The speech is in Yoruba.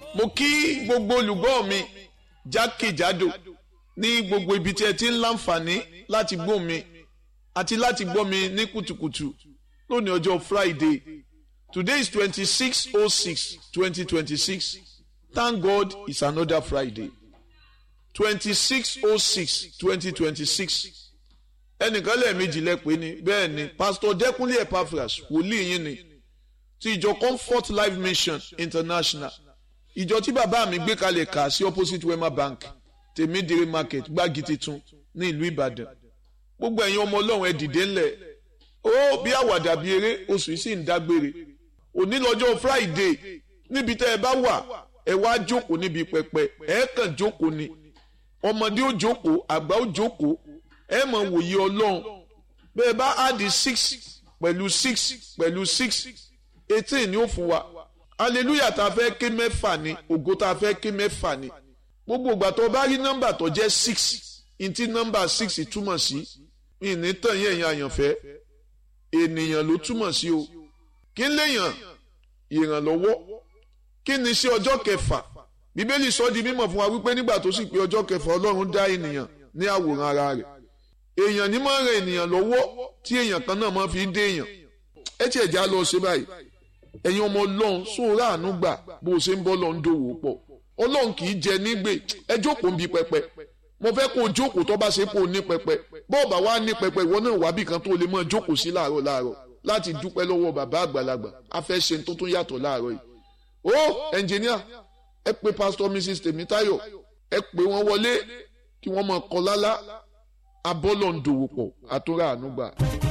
mo kí gbogbo olùgbọ́ mi jákèjádò ní gbogbo ibi tí ẹ ti ń láǹfààní láti gbọ́ mi àti láti gbọ́ mi ní kùtùkùtù lónìí ọjọ́ Friday. Today is 26/06/2026. Thank God it's another Friday. 26/06/2026. Ẹnìkan lẹ́ẹ̀mejì lẹ́pẹ́ ni bẹ́ẹ̀ ni Pastor Dẹ́kunlé Epaphras wòlíì yín ni ti ìjọ Comfort Life Mission International. Ìjọ tí bàbá mi gbé kalẹ̀ kà sí opposite Wema Bank Tèmídìrí Market Gbági Titun ní ìlú Ìbàdàn. Gbogbo ẹ̀yin ọmọ Ọlọ́run ẹ dìde ńlẹ̀. Ó bí àwàdà bí eré oṣù yìí sì ń dágbére. Òní lọ́jọ́ Friday níbi tẹ́ ẹ bá wà ẹ wá jókòó níbi pẹpẹ ẹ kàn jókòó ni. Ọmọdé ó jókòó àgbà ó jókòó ẹ mọ̀ wòye Ọlọ́run. Bẹ́ẹ̀ bá add 6 pẹ̀lú 6 pẹ̀lú 6 18 ni ó fún wa. Hallelujah tá a fẹ́ ké mẹ́fà ni ògo tá a fẹ́ ké mẹ́fà ni. Gbogbo ìgbà tó bá rí nọ́mbà tó jẹ́ 6 ntí nọ́mbà 6 túmọ̀ sí ìní tàn yẹn èèyàn àyànfẹ́ ènìyàn ló túmọ̀ sí o. Kí ń léèyàn ìrànlọ́wọ́ kí ni sí ọjọ́ kẹfà Bíbélì sọ di mímọ̀ fún wa wípé nígbà tó sì pé ọjọ́ kẹfà Ọlọ́run dá ènìyàn ní àwòrán ara rẹ̀. Èèyàn ní máa ń ran ènìyàn lọ́wọ́ tí èèyàn kan náà máa fi dé èèyàn. Ẹ tiẹ̀ já lọ ṣe báyìí ẹ̀yin ọmọ Ọlọ́run sóòrà àánú gbà bó o ṣe ń bọ́ lọ ń dòwò pọ̀. Ọlọ́run kì í jẹ nígbè ẹ jókòó ń bi pẹpẹ mo fẹ́ kó o jókòó tó bá ṣe kó o ní pẹpẹ bọ́ọ̀bà wa ní pẹpẹ ìwọ náà wábì kan tó lè mọ́ jókòó sí láàárọ̀ láti dúpẹ́ lọ́wọ́ bàbá àgbàlagbà a fẹ́ ṣe tó tún yàtọ̀ láàárọ̀ yìí. Ó ẹnjìníà ẹ pé Pastor Mrs. Tèmítáyọ̀ ẹ pé wọ́n wọlé kí wọ́n máa kọ lálá abọ́lọ̀ ń dòwò pọ̀ àtúrà àánú gbà.